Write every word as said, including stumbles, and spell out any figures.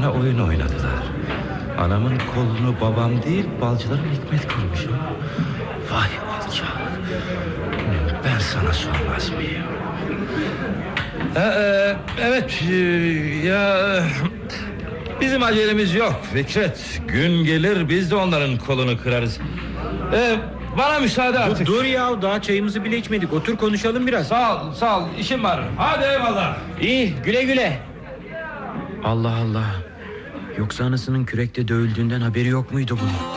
bana oyun oynadılar. Anamın kolunu babam değil, balcılarım Hikmet kırmış. Vay alçak. Ben sana sormaz mıyım? Ee, evet ya, bizim acelemiz yok Fikret. Gün gelir biz de onların kolunu kırarız. Ee, bana müsaade artık. Dur, dur ya, daha çayımızı bile içmedik. Otur konuşalım biraz. Sağ ol, sağ ol, işim var. Hadi eyvallah. İyi, güle güle. Allah Allah. Yoksa anasının kürekte dövüldüğünden haberi yok muydu bunun?